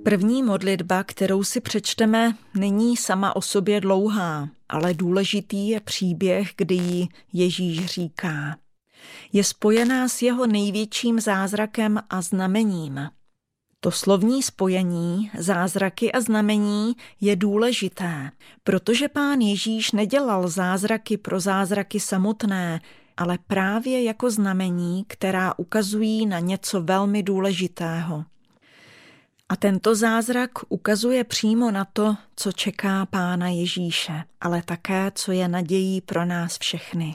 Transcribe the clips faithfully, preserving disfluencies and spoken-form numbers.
První modlitba, kterou si přečteme, není sama o sobě dlouhá, ale důležitý je příběh, kdy ji Ježíš říká. Je spojená s jeho největším zázrakem a znamením. To slovní spojení, zázraky a znamení je důležité, protože Pán Ježíš nedělal zázraky pro zázraky samotné, ale právě jako znamení, která ukazují na něco velmi důležitého. A tento zázrak ukazuje přímo na to, co čeká Pána Ježíše, ale také, co je nadějí pro nás všechny.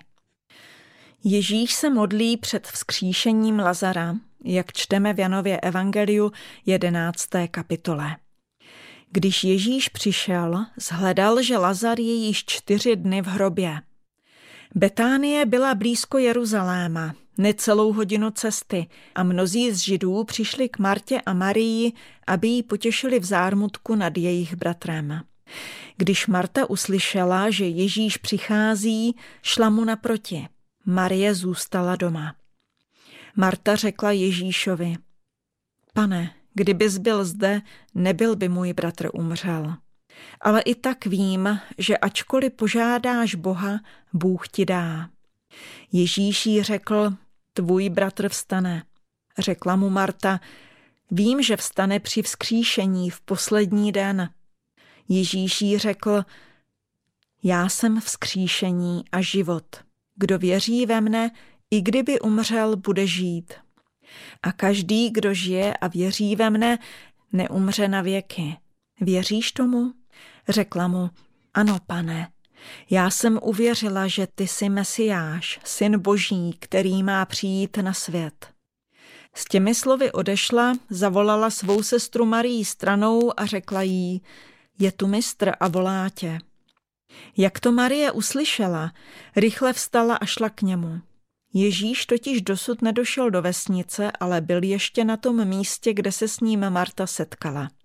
Ježíš se modlí před vzkříšením Lazara, jak čteme v Janově evangeliu jedenácté kapitole. Když Ježíš přišel, shledal, že Lazar je již čtyři dny v hrobě. Betánie byla blízko Jeruzaléma, necelou hodinu cesty, a mnozí z Židů přišli k Martě a Marii, aby ji potěšili v zármutku nad jejich bratrem. Když Marta uslyšela, že Ježíš přichází, šla mu naproti. Marie zůstala doma. Marta řekla Ježíšovi: Pane, kdybys byl zde, nebyl by můj bratr umřel. Ale i tak vím, že ačkoliv požádáš Boha, Bůh ti dá. Ježíš jí řekl: Tvůj bratr vstane. Řekla mu Marta: Vím, že vstane při vzkříšení v poslední den. Ježíš jí řekl: Já jsem vzkříšení a život. Kdo věří ve mne, i kdyby umřel, bude žít. A každý, kdo žije a věří ve mne, neumře na věky. Věříš tomu? Řekla mu: Ano, Pane. Já jsem uvěřila, že ty jsi Mesiáš, syn Boží, který má přijít na svět. S těmi slovy odešla, zavolala svou sestru Marii stranou a řekla jí: Je tu mistr a volá tě. Jak to Marie uslyšela, rychle vstala a šla k němu. Ježíš totiž dosud nedošel do vesnice, ale byl ještě na tom místě, kde se s ním Marta setkala.